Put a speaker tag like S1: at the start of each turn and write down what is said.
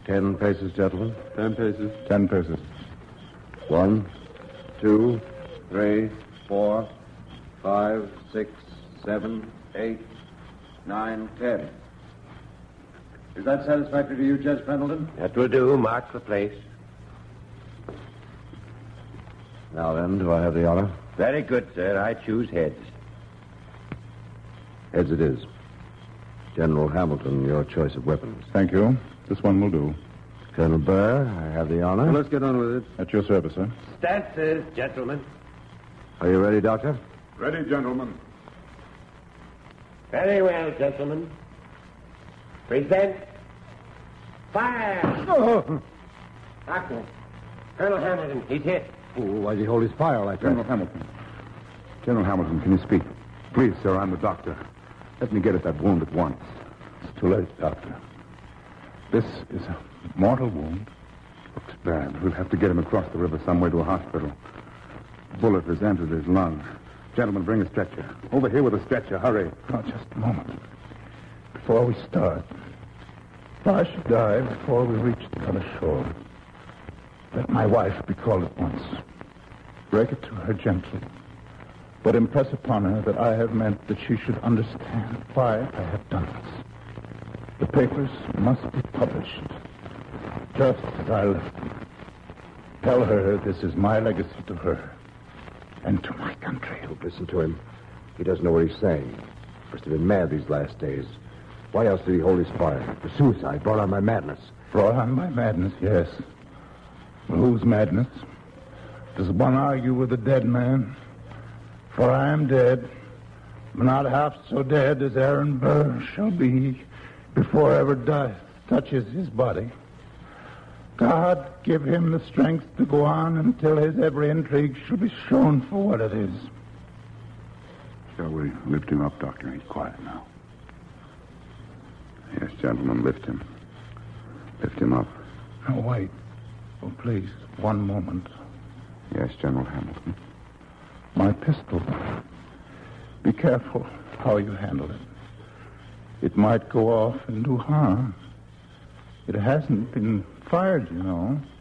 S1: 10 paces, gentlemen.
S2: 10 paces.
S3: 10 paces.
S1: 1, 2, 3, 4, 5, 6, 7, 8, 9, 10. Is that satisfactory to you, Judge Pendleton?
S4: That will do. Mark the place.
S1: Now then, do I have the honor?
S4: Very good, sir. I choose heads.
S1: Heads it is. General Hamilton, your choice of weapons.
S3: Thank you. This one will do.
S1: Colonel Burr, I have the honor.
S2: Well, let's get on with it.
S3: At your service, sir.
S4: Stances, gentlemen.
S1: Are you ready, Doctor?
S3: Ready, gentlemen.
S4: Very well, gentlemen. Present. Fire!
S3: Oh.
S4: Doctor. Colonel Hamilton, he's hit.
S1: Oh, why'd he hold his fire like
S3: General Hamilton. General Hamilton, can you speak? Please, sir, I'm the doctor. Let me get at that wound at once. It's too late, doctor. This is a mortal wound. Looks bad. We'll have to get him across the river somewhere to a hospital. The bullet has entered his lung. Gentlemen, bring a stretcher. Over here with a stretcher. Hurry.
S5: Oh, just a moment. Before we start, if I should die before we reach the other shore, let my wife be called at once. Break it to her gently, but impress upon her that I have meant that she should understand why I have done this. The papers must be published, just as I left them. Tell her this is my legacy to her and to my country.
S1: Don't listen to him. He doesn't know what he's saying. Must have been mad these last days. Why else did he hold his fire? The suicide brought on my madness.
S5: Brought on my madness, yes. Well, whose madness? Does one argue with a dead man? For I am dead, but not half so dead as Aaron Burr shall be before ever death touches his body. God give him the strength to go on until his every intrigue shall be shown for what it is.
S3: Shall we lift him up, Doctor? He's quiet now. Yes, gentlemen, lift him. Lift him up.
S5: No, wait. Oh, please, one moment.
S3: Yes, General Hamilton.
S5: My pistol. Be careful how you handle it. It might go off and do harm. It hasn't been fired, you know.